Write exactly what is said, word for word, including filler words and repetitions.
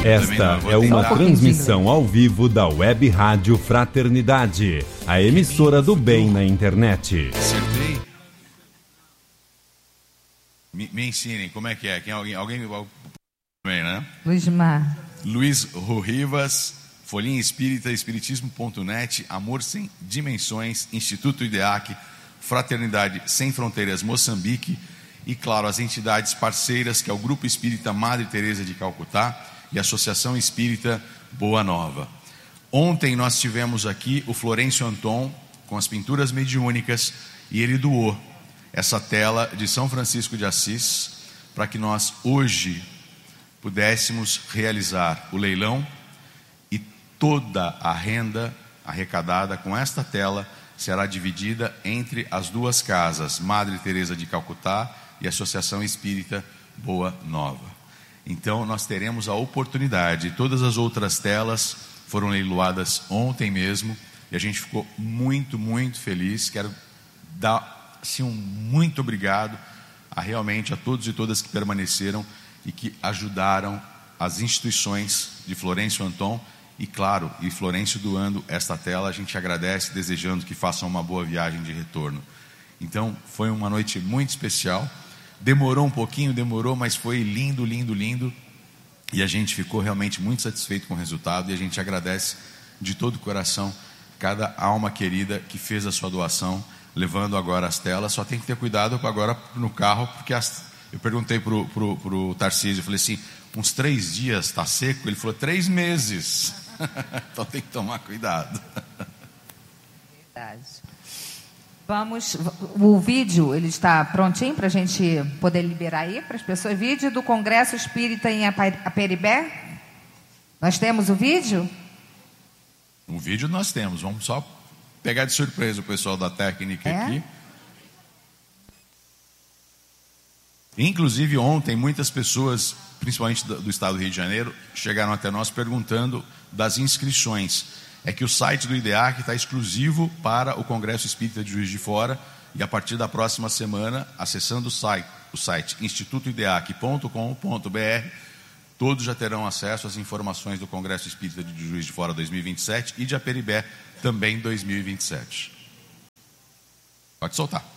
Esta é uma transmissão ao vivo da Web Rádio Fraternidade, a emissora do bem na internet. Acertei? Me, me ensinem, como é que é? Quem, alguém, alguém bem, né? Luiz Mar. Luiz Rivas, Folhinha Espírita, Espiritismo ponto net, Amor Sem Dimensões, Instituto IDEAC, Fraternidade Sem Fronteiras Moçambique e, claro, as entidades parceiras, que é o Grupo Espírita Madre Teresa de Calcutá e a Associação Espírita Boa Nova. Ontem nós tivemos aqui o Florencio Anton com as pinturas mediúnicas e ele doou essa tela de São Francisco de Assis para que nós hoje pudéssemos realizar o leilão e toda a renda arrecadada com esta tela será dividida entre as duas casas, Madre Teresa de Calcutá e Associação Espírita Boa Nova. Então nós teremos a oportunidade, todas as outras telas foram leiloadas ontem mesmo e a gente ficou muito, muito feliz. Quero dar assim, um muito obrigado a realmente a todos e todas que permaneceram e que ajudaram as instituições de Florencio Anton e, claro, e Florencio doando esta tela. A gente agradece, desejando que façam uma boa viagem de retorno. Então foi uma noite muito especial. Demorou um pouquinho, demorou, mas foi lindo, lindo, lindo. E a gente ficou realmente muito satisfeito com o resultado. E a gente agradece de todo o coração cada alma querida que fez a sua doação, levando agora as telas. Só tem que ter cuidado agora no carro, porque as, eu perguntei para o Tarcísio, eu falei assim, uns três dias está seco? Ele falou, três meses. Então tem que tomar cuidado. Verdade. Vamos, o vídeo, ele está prontinho para a gente poder liberar aí para as pessoas. Vídeo do Congresso Espírita em Aperibé. Nós temos o vídeo? O vídeo nós temos, vamos só pegar de surpresa o pessoal da técnica é? aqui. Inclusive ontem muitas pessoas, principalmente do estado do Rio de Janeiro, chegaram até nós perguntando das inscrições. É que o site do IDEAC está exclusivo para o Congresso Espírita de Juiz de Fora e a partir da próxima semana, acessando o site, o site instituto ideac ponto com ponto br, todos já terão acesso às informações do Congresso Espírita de Juiz de Fora dois mil e vinte e sete e de Aperibé também dois mil e vinte e sete. Pode soltar.